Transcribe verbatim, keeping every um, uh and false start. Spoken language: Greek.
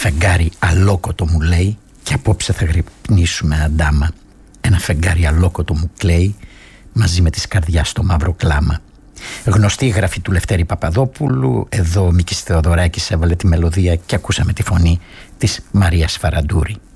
φεγγάρι αλόκοτο μου λέει, και απόψε θα γρυπνήσουμε αντάμα. Ένα φεγγάρι αλόκοτο μου κλαίει, μαζί με της καρδιάς το μαύρο κλάμα. Γνωστή η γραφή του Λευτέρη Παπαδόπουλου. Εδώ ο Μίκης Θεοδωράκης έβαλε τη μελωδία και ακούσαμε τη φωνή της Μαρίας Φαραντούρη.